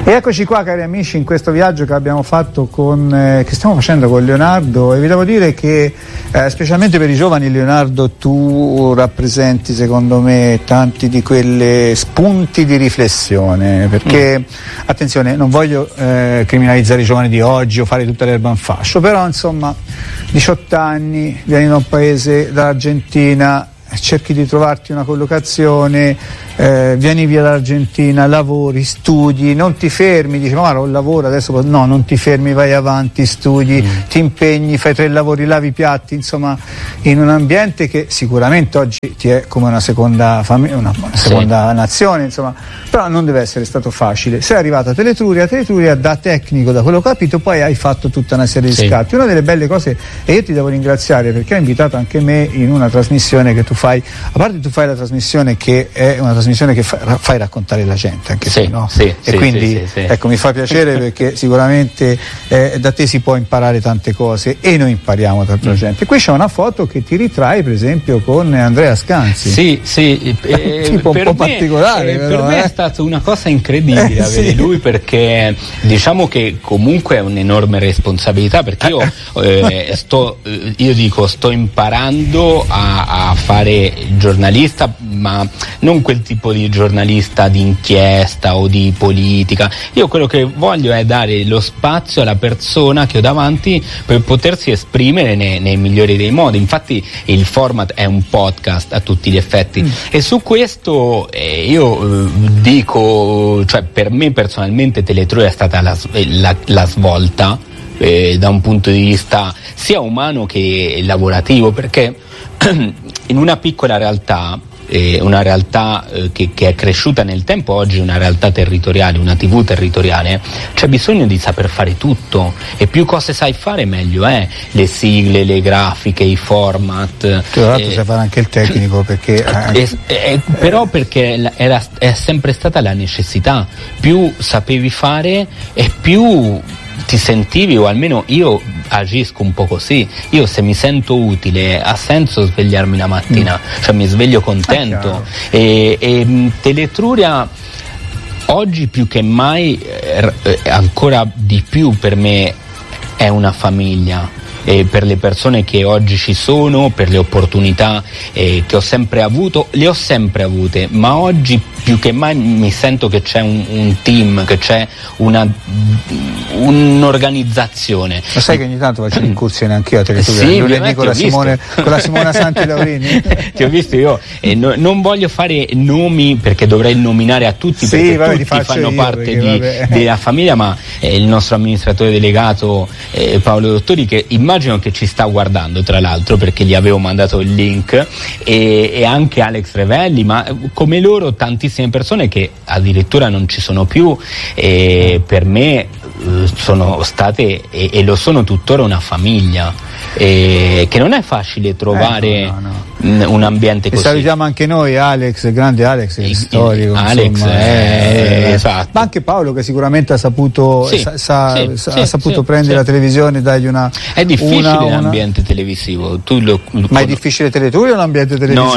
E eccoci qua, cari amici, in questo viaggio che abbiamo fatto che stiamo facendo con Leonardo, e vi devo dire che specialmente per i giovani, Leonardo, tu rappresenti secondo me tanti di quelle spunti di riflessione, perché attenzione, non voglio criminalizzare i giovani di oggi o fare tutta l'erba in fascio, però insomma 18 anni, vieni da un paese, dall'Argentina, cerchi di trovarti una collocazione, vieni via dall'Argentina, lavori, studi, non ti fermi, dici ma guarda, ho lavoro adesso, no, non ti fermi, vai avanti, studi, ti impegni, fai 3 lavori, lavi i piatti, insomma in un ambiente che sicuramente oggi ti è come una seconda famiglia, una seconda nazione, insomma, però non deve essere stato facile. Sei arrivato a Teletruria da tecnico, da quello che ho capito, poi hai fatto tutta una serie di scatti. Una delle belle cose, e io ti devo ringraziare perché hai invitato anche me in una trasmissione che tu fai, a parte tu fai la trasmissione che è una trasmissione che fai raccontare la gente, anche se no? E quindi ecco, mi fa piacere perché sicuramente da te si può imparare tante cose e noi impariamo tanta gente. Qui c'è una foto che ti ritrae per esempio con Andrea Scanzi. Tipo un po' particolare, per me è stata una cosa incredibile avere lui, perché diciamo che comunque è un'enorme responsabilità, perché io sto imparando a fare giornalista, ma non quel tipo di giornalista di inchiesta o di politica. Io quello che voglio è dare lo spazio alla persona che ho davanti per potersi esprimere nei migliori dei modi. Infatti il format è un podcast a tutti gli effetti, e su questo io dico, cioè per me personalmente Teletruria è stata la svolta da un punto di vista sia umano che lavorativo, perché in una piccola realtà, una realtà che è cresciuta nel tempo, oggi una realtà territoriale, una TV territoriale, c'è bisogno di saper fare tutto, e più cose sai fare meglio è, le sigle, le grafiche, i format. Tra l'altro sai fare anche il tecnico, perché però perché è sempre stata la necessità, più sapevi fare e più ti sentivi, o almeno io agisco un po' così. Io se mi sento utile ha senso svegliarmi la mattina, cioè mi sveglio contento, e Teletruria oggi più che mai, ancora di più per me è una famiglia, e per le persone che oggi ci sono, per le opportunità che ho sempre avuto, le ho sempre avute, ma oggi più che mai mi sento che c'è un team, che c'è un'organizzazione. Lo sai che ogni tanto faccio un'incursione anch'io a Teletruria, lunedì con la Simona Santi Laurini. Ti ho visto io, non voglio fare nomi perché dovrei nominare a tutti, perché tutti fanno parte della famiglia, ma il nostro amministratore delegato Paolo Dottori, che immagino che ci sta guardando tra l'altro, perché gli avevo mandato il link, e anche Alex Revelli, ma come loro tantissime persone che addirittura non ci sono più, per me sono state e lo sono tuttora una famiglia, che non è facile trovare un ambiente così. E salutiamo anche noi Alex, grande Alex, storico, Alex, esatto. Ma anche Paolo, che sicuramente ha saputo prendere la televisione e dargli una. È difficile l'ambiente televisivo. Ma è difficile Teletruria o l'ambiente televisivo?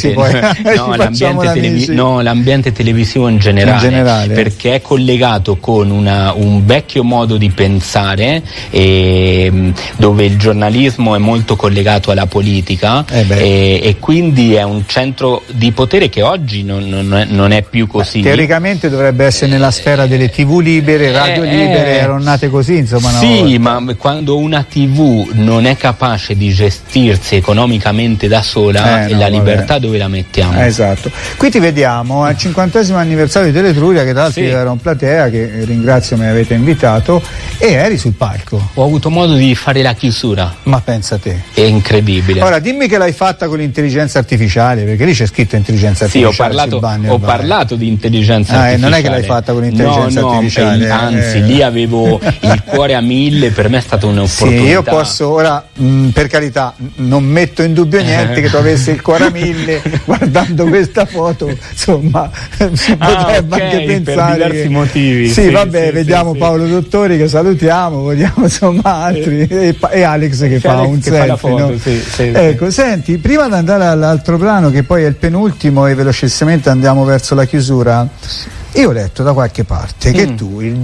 No, l'ambiente televisivo in generale, perché è collegato con un vecchio modo di pensare, dove il giornalismo è molto collegato alla politica, e quindi è un centro di potere che oggi non è più così. Teoricamente dovrebbe essere nella sfera delle TV libere, radio libere, erano nate così, insomma. Sì, ma quando una TV non è capace di gestirsi economicamente da sola, la libertà dove la mettiamo? Esatto. Qui ti vediamo al 50° anniversario di Teletruria, che tra l'altro era un platea, che ringrazio mi avete invitato, e eri sul palco. Ho avuto modo di fare la chiusura. Ma pensa a te. È incredibile. Ora dimmi che l'hai fatta con l'intelligenza artificiale, perché lì c'è scritto intelligenza artificiale. Ho parlato di intelligenza artificiale. Non è che l'hai fatta con l'intelligenza artificiale. Anzi, lì avevo il cuore a 1000, per me è stata un'opportunità. Sì, io posso ora, per carità, non metto in dubbio niente che tu avessi il cuore a 1000 guardando questa foto, insomma, si potrebbe anche pensare per diversi motivi. Sì, vabbè, vediamo Paolo Dottori, che salutiamo, vogliamo insomma altri, e Alex che fa un selfie, foto, no? Ecco, senti, prima di andare all'altro brano, che poi è il penultimo e velocissimamente andiamo verso la chiusura, io ho letto da qualche parte che tu il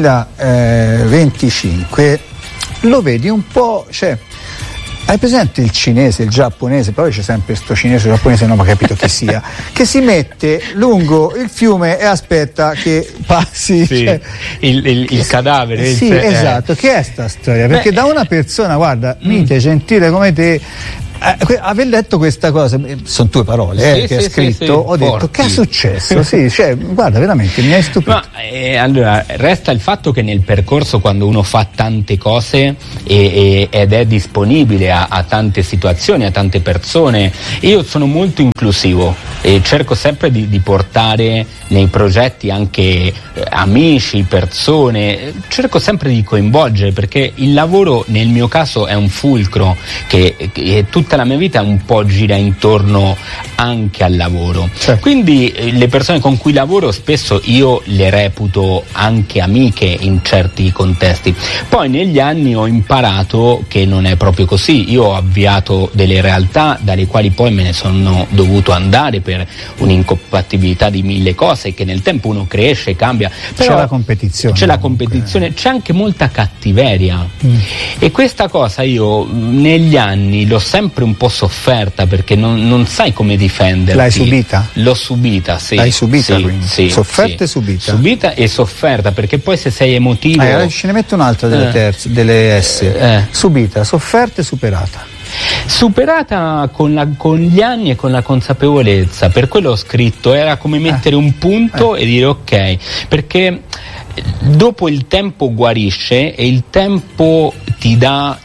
2025 lo vedi un po', cioè, hai presente il cinese, il giapponese, poi c'è sempre sto cinese o giapponese, non ho capito chi sia, che si mette lungo il fiume e aspetta che passi, sì, cioè, il cadavere. Sì, esatto, che è sta storia? Perché da una persona, guarda, mite, gentile come te, aver letto questa cosa, sono tue parole che hai scritto, ho detto forti. Che è successo? Sì, cioè, guarda, veramente mi hai stupito. Ma allora resta il fatto che nel percorso, quando uno fa tante cose ed è disponibile a tante situazioni, a tante persone, io sono molto inclusivo e cerco sempre di portare nei progetti anche amici, persone, cerco sempre di coinvolgere, perché il lavoro nel mio caso è un fulcro che tutta la mia vita un po' gira intorno anche al lavoro. Certo. Quindi le persone con cui lavoro spesso io le reputo anche amiche in certi contesti. Poi negli anni ho imparato che non è proprio così. Io ho avviato delle realtà dalle quali poi me ne sono dovuto andare per un'incompatibilità di 1000 cose, che nel tempo uno cresce, cambia. Però c'è la competizione. C'è la competizione, c'è anche molta cattiveria. E questa cosa io negli anni l'ho sempre un po' sofferta, perché non sai come difenderti. L'hai subita? L'ho subita, sì. L'hai subita, sì, quindi? Sì, sofferta sì. E subita? Subita e sofferta, perché poi se sei emotivo... Allora ce ne metto un'altra delle S. Subita, sofferta e superata. Superata con gli anni e con la consapevolezza, per quello ho scritto, era come mettere un punto e dire ok, perché dopo il tempo guarisce e il tempo ti dà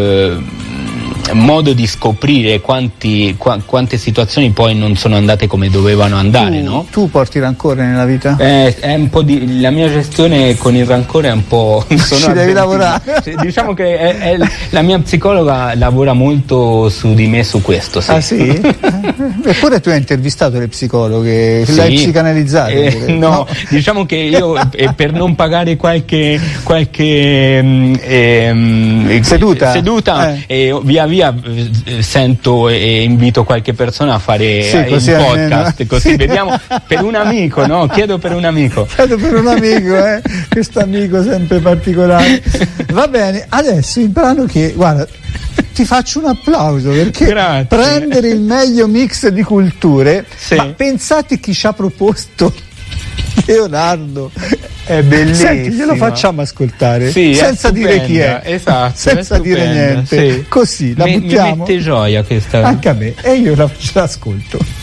modo di scoprire quante situazioni poi non sono andate come dovevano andare, no? Tu porti rancore nella vita? È un po' la mia gestione con il rancore è un po'... Ci devi lavorare. Diciamo che la mia psicologa lavora molto su di me su questo, sì. Ah sì? Eppure tu hai intervistato le psicologhe, sì. L'hai psicanalizzate? No, diciamo che io per non pagare qualche seduta via via sento e invito qualche persona a fare un podcast, così vediamo, per un amico, no? Chiedo per un amico, questo amico sempre particolare. Va bene, adesso il brano che, guarda, ti faccio un applauso, perché grazie. Prendere il meglio mix di culture, sì. Ma pensate chi ci ha proposto Leonardo. È bellissimo. Senti, glielo facciamo ascoltare, sì, senza dire chi è, esatto, senza dire niente, sì. così la buttiamo. Mi mette gioia questa. Anche a me, e io ce l'ascolto.